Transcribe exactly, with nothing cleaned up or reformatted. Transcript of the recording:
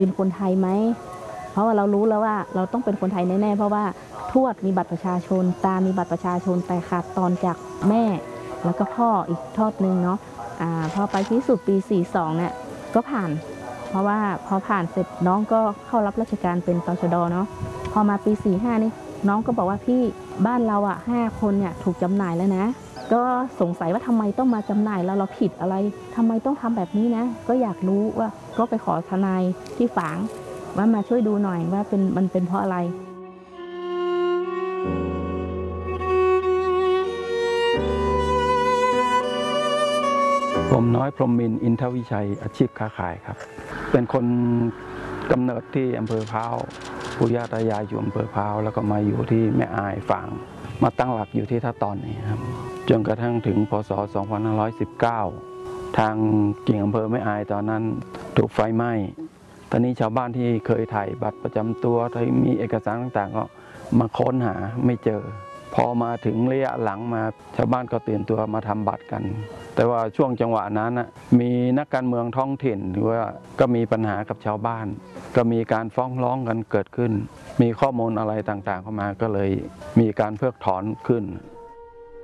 เป็นคนไทยไหมเพราะว่าเรารู้แล้วว่าเราต้องเป็นคนไทยแน่ๆเพราะว่าทวดมีบัตรประชาชนตามีบัตรประชาชนแต่ขาดตอนจากแม่แล้วก็พ่ออีกทอดหนึ่งเนาะอ่าพอไปพิสูจน์ปีสี่สิบสองเนี่ยก็ผ่านเพราะว่าพอผ่านเสร็จน้องก็เข้ารับราชการเป็นตชดเนาะพอมาปีสี่สิบห้านี่น้องก็บอกว่าพี่บ้านเราอ่ะห้าคนเนี่ยถูกจำหน่ายแล้วนะก็สงสัยว่าทำไมต้องมาจำหน่ายแล้วเราผิดอะไรทำไมต้องทำแบบนี้นะก็อยากรู้ว่าก็ไปขอทนายที่ฝางว่ามาช่วยดูหน่อยว่าเป็นมันเป็นเพราะอะไรผมน้อยพรหมมินทร์อินทวิชัยอาชีพค้าขายครับเป็นคนกำเนิดที่อำเภอพร้าวปู่ย่าตายายอยู่อำเภอพร้าวแล้วก็มาอยู่ที่แม่อายฝางมาตั้งหลักอยู่ที่ท่าตอนนี้ครับจนกระทั่งถึงพศสองพันห้าร้อยสิบเก้าทางกิ่งอำเภอแม่อายตอนนั้นถูกไฟไหม้ตอนนี้ชาวบ้านที่เคยถ่ายบัตรประจำตัวที่มีเอกสารต่างๆก็มาค้นหาไม่เจอพอมาถึงระยะหลังมาชาวบ้านก็ตื่นตัวมาทำบัตรกันแต่ว่าช่วงจังหวะนั้นมีนักการเมืองท้องถิ่นหรือว่าก็มีปัญหากับชาวบ้านก็มีการฟ้องร้องกันเกิดขึ้นมีข้อมูลอะไรต่างๆเข้ามาก็เลยมีการเพิกถอนขึ้น